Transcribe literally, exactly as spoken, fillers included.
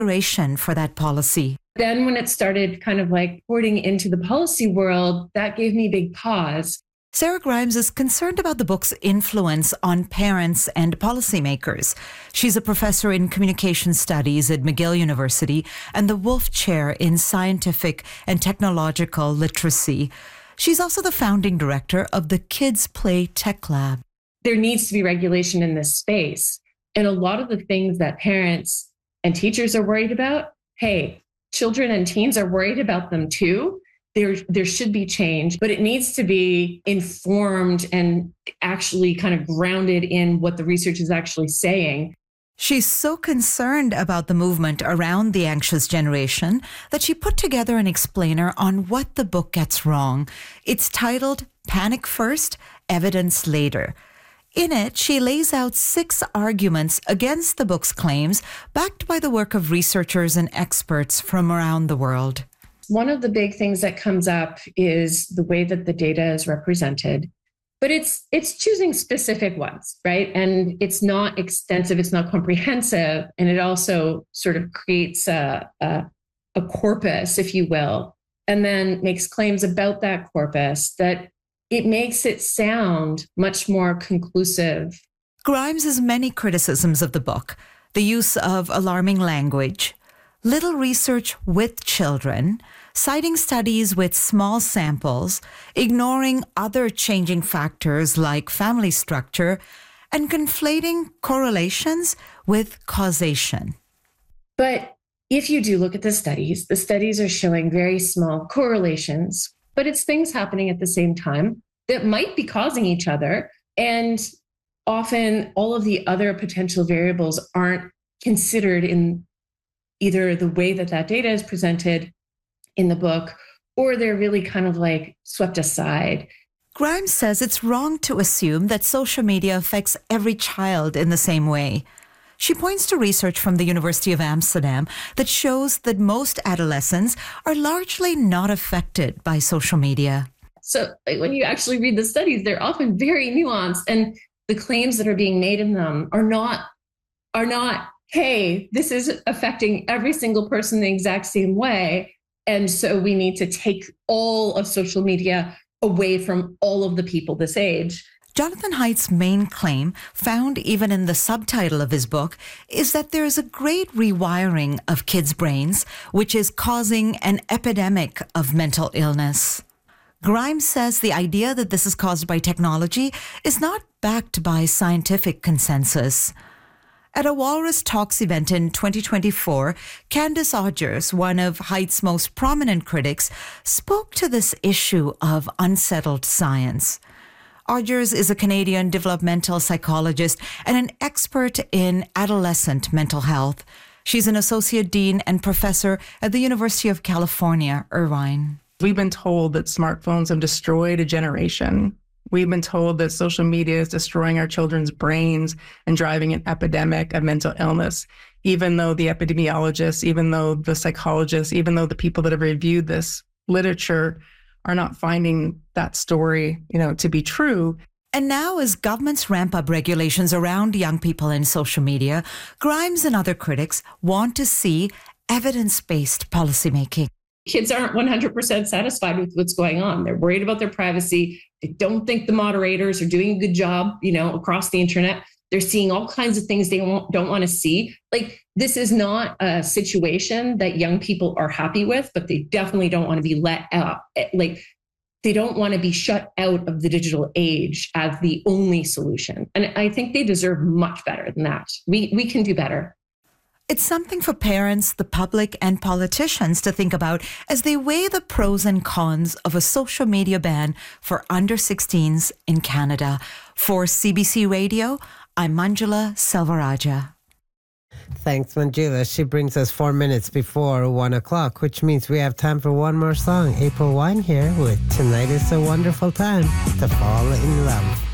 consideration for that policy. Then when it started kind of like porting into the policy world, that gave me a big pause. Sarah Grimes is concerned about the book's influence on parents and policymakers. She's a professor in communication studies at McGill University and the Wolf Chair in Scientific and Technological Literacy. She's also the founding director of the Kids Play Tech Lab. There needs to be regulation in this space. And a lot of the things that parents and teachers are worried about, hey, children and teens are worried about them too. There, there should be change, but it needs to be informed and actually kind of grounded in what the research is actually saying. She's so concerned about the movement around the anxious generation that she put together an explainer on what the book gets wrong. It's titled Panic First, Evidence Later. In it, she lays out six arguments against the book's claims, backed by the work of researchers and experts from around the world. One of the big things that comes up is the way that the data is represented, but it's it's choosing specific ones, right? And it's not extensive, it's not comprehensive, and it also sort of creates a, a, a corpus, if you will, and then makes claims about that corpus that it makes it sound much more conclusive. Grimes has many criticisms of the book: the use of alarming language, little research with children, citing studies with small samples, ignoring other changing factors like family structure, and conflating correlations with causation. But if you do look at the studies, the studies are showing very small correlations, but it's things happening at the same time that might be causing each other. And often all of the other potential variables aren't considered in either the way that that data is presented in the book, or they're really kind of like swept aside. Grimes says it's wrong to assume that social media affects every child in the same way. She points to research from the University of Amsterdam that shows that most adolescents are largely not affected by social media. So like, when you actually read the studies, they're often very nuanced, and the claims that are being made in them are not, are not, hey, this is affecting every single person the exact same way, and so we need to take all of social media away from all of the people this age. Jonathan Haidt's main claim, found even in the subtitle of his book, is that there is a great rewiring of kids' brains, which is causing an epidemic of mental illness. Grimes says the idea that this is caused by technology is not backed by scientific consensus. At a Walrus Talks event in twenty twenty-four, Candace Odgers, one of Haidt's most prominent critics, spoke to this issue of unsettled science. Odgers is a Canadian developmental psychologist and an expert in adolescent mental health. She's an associate dean and professor at the University of California, Irvine. We've been told that smartphones have destroyed a generation. We've been told that social media is destroying our children's brains and driving an epidemic of mental illness, even though the epidemiologists, even though the psychologists, even though the people that have reviewed this literature are not finding that story, you know, to be true. And now, as governments ramp up regulations around young people and social media, Grimes and other critics want to see evidence-based policymaking. Kids aren't one hundred percent satisfied with what's going on. They're worried about their privacy. They don't think the moderators are doing a good job, you know, across the internet. They're seeing all kinds of things they don't want to see. Like, this is not a situation that young people are happy with, but they definitely don't want to be let out. Like, they don't want to be shut out of the digital age as the only solution. And I think they deserve much better than that. We we can do better. It's something for parents, the public, and politicians to think about as they weigh the pros and cons of a social media ban for under sixteens in Canada. For C B C Radio, I'm Manjula Selvarajah. Thanks, Manjula. She brings us four minutes before one o'clock, which means we have time for one more song. April Wine here with Tonight is a Wonderful Time to Fall in Love.